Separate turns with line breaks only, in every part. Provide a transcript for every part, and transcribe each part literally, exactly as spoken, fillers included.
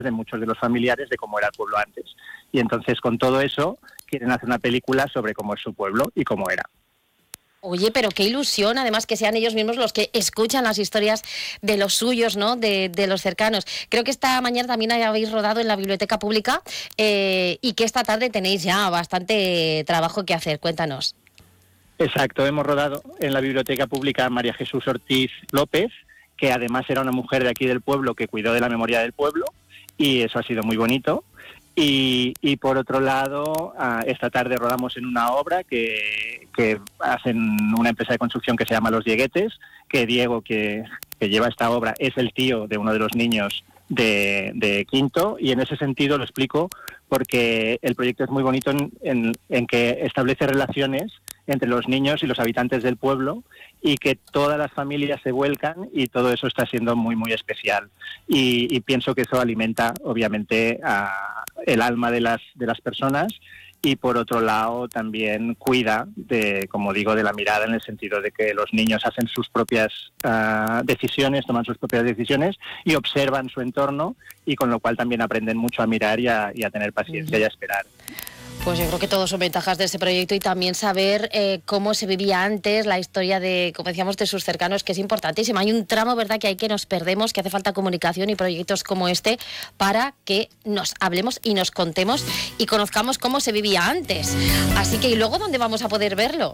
de muchos de los familiares de cómo era el pueblo antes. Y entonces, con todo eso, quieren hacer una película sobre cómo es su pueblo y cómo era.
Oye, pero qué ilusión, además, que sean ellos mismos los que escuchan las historias de los suyos, ¿no? De, de los cercanos. Creo que esta mañana también habéis rodado en la Biblioteca Pública eh, y que esta tarde tenéis ya bastante trabajo que hacer. Cuéntanos.
Exacto, hemos rodado en la Biblioteca Pública María Jesús Ortiz López, que además era una mujer de aquí del pueblo que cuidó de la memoria del pueblo, y eso ha sido muy bonito. Y, y por otro lado, uh, esta tarde rodamos en una obra que, que hacen una empresa de construcción que se llama Los Dieguetes, que Diego, que, que lleva esta obra, es el tío de uno de los niños de, de quinto, y en ese sentido lo explico porque el proyecto es muy bonito en, en, en que establece relaciones entre los niños y los habitantes del pueblo, y que todas las familias se vuelcan, y todo eso está siendo muy, muy especial. Y, y pienso que eso alimenta, obviamente, a el alma de las, de las personas, y por otro lado también cuida, de, como digo, de la mirada, en el sentido de que los niños hacen sus propias uh, decisiones, toman sus propias decisiones y observan su entorno, y con lo cual también aprenden mucho a mirar y a, y a tener paciencia uh-huh. y a esperar.
Pues yo creo que todos son ventajas de ese proyecto, y también saber eh, cómo se vivía antes, la historia de, como decíamos, de sus cercanos, que es importantísimo. Hay un tramo, ¿verdad?, que hay que nos perdemos, que hace falta comunicación y proyectos como este para que nos hablemos y nos contemos y conozcamos cómo se vivía antes. Así que, ¿y luego dónde vamos a poder verlo?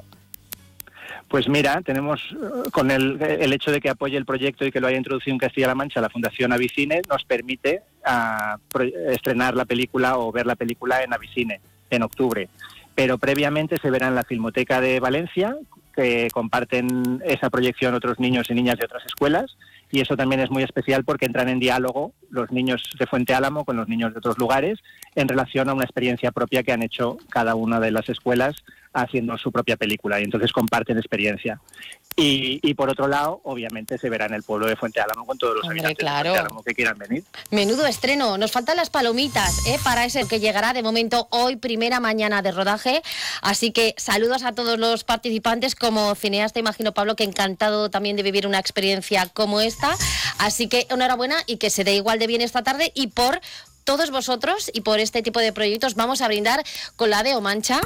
Pues mira, tenemos, con el, el hecho de que apoye el proyecto y que lo haya introducido en Castilla-La Mancha, la Fundación Avicine nos permite uh, pro, estrenar la película o ver la película en Avicine en octubre, pero previamente se verá en la Filmoteca de Valencia, que comparten esa proyección otros niños y niñas de otras escuelas, y eso también es muy especial porque entran en diálogo los niños de Fuente Álamo con los niños de otros lugares en relación a una experiencia propia que han hecho cada una de las escuelas haciendo su propia película, y entonces comparten experiencia. Y, y por otro lado, obviamente se verá en el pueblo de Fuente Álamo con todos los
Hombre,
habitantes
claro.
de Fuente Álamo que quieran venir.
Menudo estreno, nos faltan las palomitas ¿eh? para ese que llegará de momento hoy, primera mañana de rodaje, así que saludos a todos los participantes. Como cineasta imagino, Pablo, que encantado también de vivir una experiencia como esta, así que enhorabuena y que se dé igual de bien esta tarde, y por todos vosotros y por este tipo de proyectos vamos a brindar con la Deo Mancha.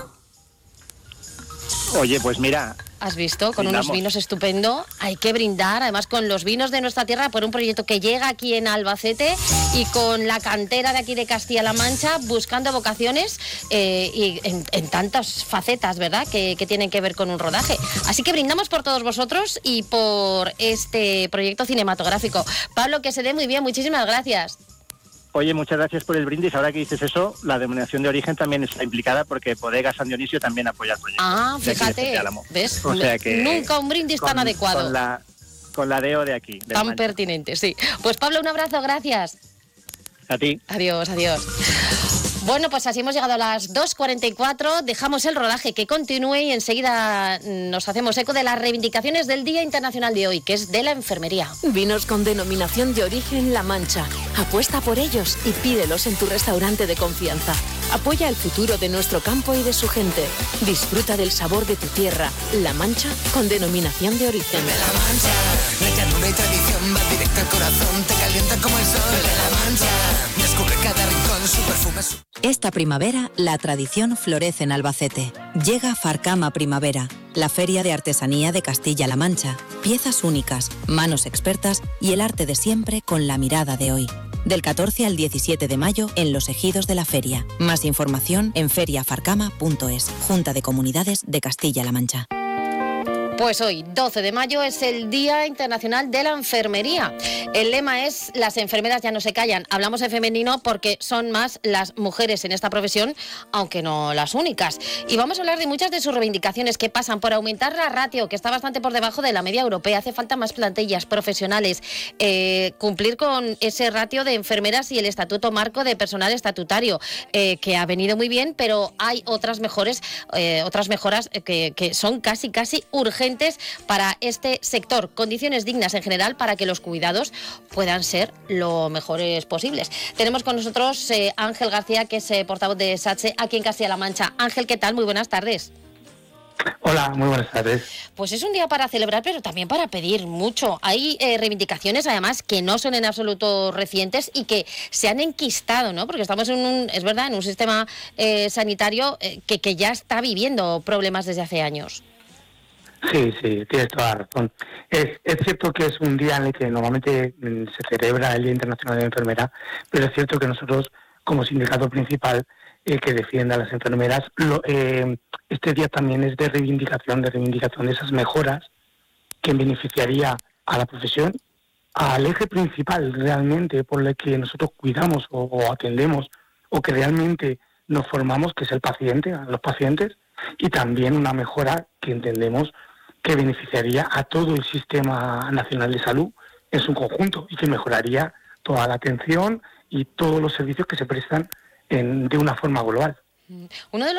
Oye, pues mira...
¿Has visto? Con
brindamos.
Unos vinos estupendo. Hay que brindar, además, con los vinos de nuestra tierra, por un proyecto que llega aquí en Albacete y con la cantera de aquí de Castilla-La Mancha, buscando vocaciones eh, y en, en tantas facetas, ¿verdad?, que, que tienen que ver con un rodaje. Así que brindamos por todos vosotros y por este proyecto cinematográfico. Pablo, que se dé muy bien. Muchísimas gracias.
Oye, muchas gracias por el brindis. Ahora que dices eso, la denominación de origen también está implicada porque Bodega San Dionisio también apoya el proyecto.
Ah, fíjate, ¿ves?
O sea que
nunca un brindis
con,
tan adecuado.
Con la, con la Deo de aquí. De
tan Mancha. Pertinente, sí. Pues Pablo, un abrazo, gracias.
A ti.
Adiós, adiós. Bueno, pues así hemos llegado a las dos cuarenta y cuatro, dejamos el rodaje que continúe y enseguida nos hacemos eco de las reivindicaciones del Día Internacional de hoy, que es de la enfermería.
Vinos con denominación de origen La Mancha. Apuesta por ellos y pídelos en tu restaurante de confianza. Apoya el futuro de nuestro campo y de su gente. Disfruta del sabor de tu tierra. La Mancha con denominación de origen.
De La Mancha, la llanura y tradición va directo al corazón, te calienta como el sol. De La Mancha, descubre cada rincón, su perfume. Su...
Esta primavera, la tradición florece en Albacete. Llega Farcama Primavera, la feria de artesanía de Castilla-La Mancha. Piezas únicas, manos expertas y el arte de siempre con la mirada de hoy. Del catorce al diecisiete de mayo en los ejidos de la feria. Más información en feria farcama punto es. Junta de Comunidades de Castilla-La Mancha.
Pues hoy, doce de mayo, es el Día Internacional de la Enfermería. El lema es: las enfermeras ya no se callan. Hablamos en femenino porque son más las mujeres en esta profesión, aunque no las únicas. Y vamos a hablar de muchas de sus reivindicaciones que pasan por aumentar la ratio, que está bastante por debajo de la media europea. Hace falta más plantillas profesionales, eh, cumplir con ese ratio de enfermeras y el estatuto marco de personal estatutario, eh, que ha venido muy bien, pero hay otras mejores, eh, otras mejoras que, que son casi, casi urgentes para este sector. Condiciones dignas en general para que los cuidados puedan ser lo mejores posibles. Tenemos con nosotros eh, Ángel García, que es eh, portavoz de SATSE aquí en Castilla-La Mancha. Ángel, ¿qué tal? Muy buenas tardes.
Hola, muy buenas tardes.
Pues es un día para celebrar, pero también para pedir mucho. Hay eh, reivindicaciones, además, que no son en absoluto recientes y que se han enquistado, ¿no? Porque estamos en un, es verdad, en un sistema eh, sanitario eh, que, que ya está viviendo problemas desde hace años.
Sí, sí, tienes toda la razón. Es, es cierto que es un día en el que normalmente mm, se celebra el Día Internacional de la Enfermera, pero es cierto que nosotros, como sindicato principal eh, que defiende a las enfermeras, lo, eh, este día también es de reivindicación, de reivindicación de esas mejoras que beneficiaría a la profesión, al eje principal realmente por el que nosotros cuidamos o, o atendemos o que realmente nos formamos, que es el paciente, a los pacientes, y también una mejora que entendemos que beneficiaría a todo el Sistema Nacional de Salud en su conjunto y que mejoraría toda la atención y todos los servicios que se prestan en, de una forma global.
Uno de los